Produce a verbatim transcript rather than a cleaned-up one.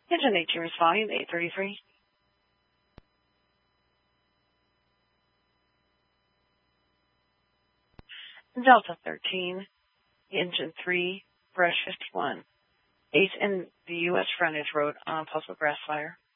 Engine eighteen, volume eight thirty-three. Delta thirteen, engine three, brush fifty-one. Eighth in the U S frontage road on possible grass fire.